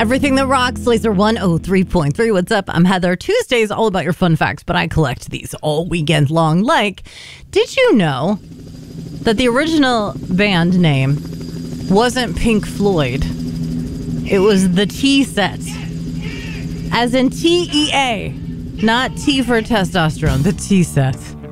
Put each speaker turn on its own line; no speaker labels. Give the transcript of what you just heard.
Everything that rocks, Laser 103.3. What's up? I'm Heather. Tuesday's all about your fun facts, but I collect these all weekend long. Like, did you know that the original band name wasn't Pink Floyd? It was the T-Set. As in T-E-A. Not T for testosterone, the T-Set.